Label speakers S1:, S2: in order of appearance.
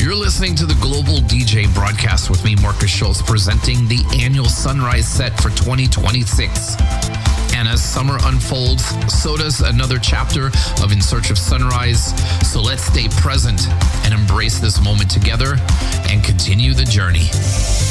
S1: You're listening to the Global DJ broadcast with me, Marcus Schultz, presenting the annual Sunrise set for 2026. And as summer unfolds, so does another chapter of In Search of Sunrise. So let's stay present and embrace this moment together and continue the journey.